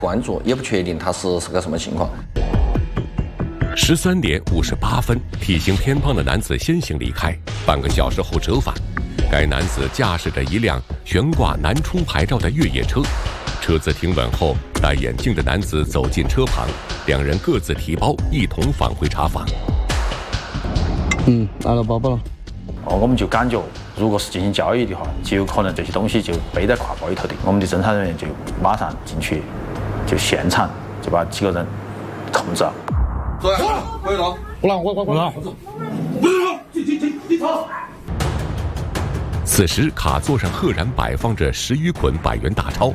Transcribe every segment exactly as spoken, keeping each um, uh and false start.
关注，也不确定他是是个什么情况。 十三点五十八分，体型偏胖的男子先行离开，半个小时后折返。该男子驾驶着一辆悬挂南充牌照的越野车，车子停稳后，戴眼镜的男子走进车旁，两人各自提包，一同返回查房。 嗯，拿了包包了。 哦，我们就感觉，如果是进行交易的话，极有可能这些东西就背在挎包里头的。我们的侦查人员就马上进去，就现场就把几个人控制了。 坐下，回头。 我来，我我我来。 进进进，你走。 此时，卡座上赫然摆放着十余捆百元大钞。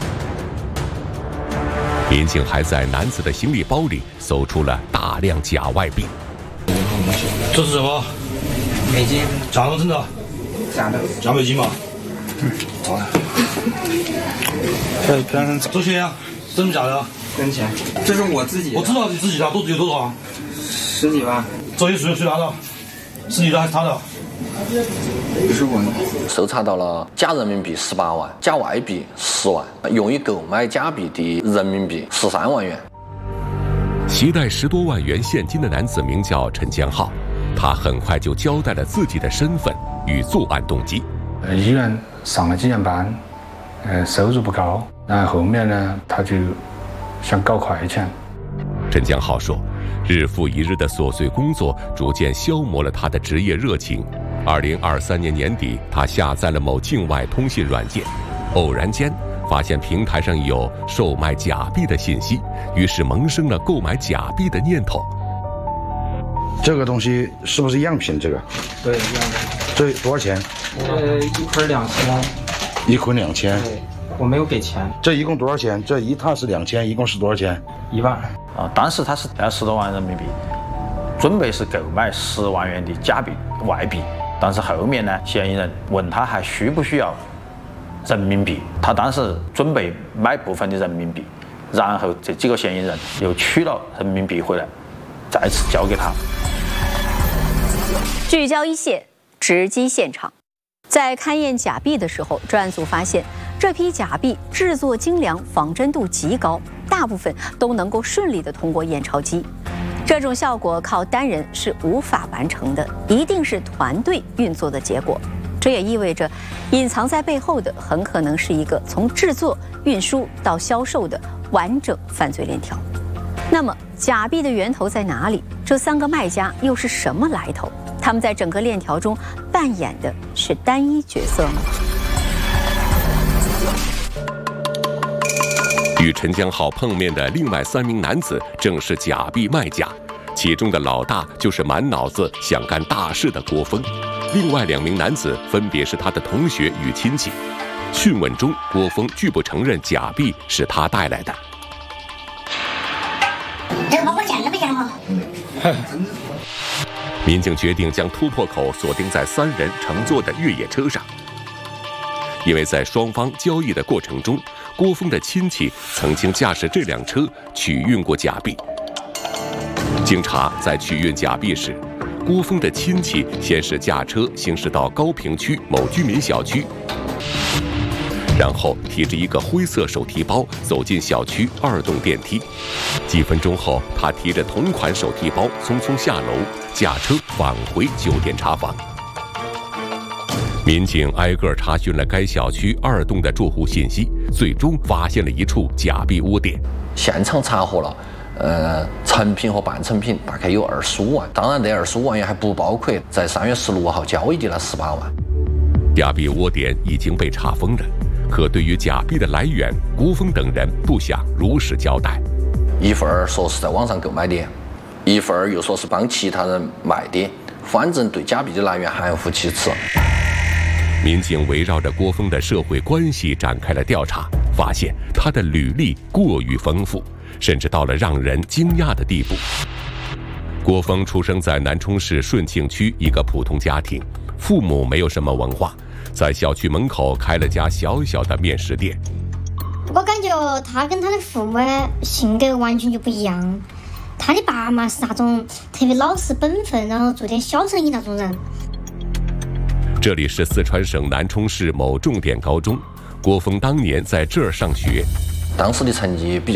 民警还在男子的行李包里搜出了大量假外币。 这是什么？ 美金。 假的真的？ 假的。 假美金嘛。 嗯。好。 这边这些呀，真的假的？ 真钱。这是我自己的。 我知道你自己的，都有多少？ 十几万。 这些谁谁拿的？是你的还是他的？ 不是我的。 搜查到了假人民币十八万，假外币十万，用于购买假币的人民币十三万元。 携带十多万元现金的男子名叫陈江浩，他很快就交代了自己的身份与作案动机。 呃，医院上了几年班，呃，收入不高，然后后面呢，他就想搞快钱。 陈江浩说，日复一日的琐碎工作逐渐消磨了他的职业热情。二零二三年年底，他下载了某境外通信软件，偶然间发现平台上有售卖假币的信息，于是萌生了购买假币的念头。 这个东西是不是样品？这个？ 对，样品。 这多少钱？ 呃，一捆两千。 一捆两千。 对，我没有给钱。 这一共多少钱？这一套是两千，一共是多少钱？ 一万。 啊，当时他是带十多万人民币，准备是购买十万元的假币外币。但是后面呢，嫌疑人问他还需不需要人民币，他当时准备买部分的人民币，然后这几个嫌疑人又取了人民币回来，再次交给他。 聚焦一线，直击现场。在勘验假币的时候，专案组发现这批假币制作精良，仿真度极高，大部分都能够顺利地通过验钞机。这种效果靠单人是无法完成的，一定是团队运作的结果。这也意味着，隐藏在背后的很可能是一个从制作、运输到销售的完整犯罪链条。那么，假币的源头在哪里？这三个卖家又是什么来头？他们在整个链条中扮演的是单一角色吗？ 与陈江浩碰面的另外三名男子正是假币卖家，其中的老大就是满脑子想干大事的郭峰，另外两名男子分别是他的同学与亲戚。讯问中，郭峰拒不承认假币是他带来的。 这包我捡了没捡好？ 民警决定将突破口锁定在三人乘坐的越野车上，因为在双方交易的过程中，郭峰的亲戚曾经驾驶这辆车取运过假币。经查，在取运假币时，郭峰的亲戚先是驾车行驶到高坪区某居民小区，然后提着一个灰色手提包走进小区二栋电梯。几分钟后，他提着同款手提包匆匆下楼，驾车返回酒店查房。民警挨个查询了该小区二栋的住户信息，最终发现了一处假币窝点。 现场查获了，呃，成品和半成品大概有二十五万。当然，这二十五万元还不包括在三月十六号交易的那十八万。 假币窝点已经被查封了，可对于假币的来源，郭峰等人不想如实交代。 一份儿说是在网上购买的，一份儿又说是帮其他人卖的，反正对假币的来源含糊其辞。 民警围绕着郭峰的社会关系展开了调查，发现他的履历过于丰富，甚至到了让人惊讶的地步。郭峰出生在南充市顺庆区一个普通家庭，父母没有什么文化，在小区门口开了家小小的面食店。 我感觉他跟他的父母性格完全就不一样，他的爸妈是那种特别老实本分，然后做点小生意那种人。 这里是四川省南充市某重点高中，郭峰当年在这儿上学。 当时的成绩比较。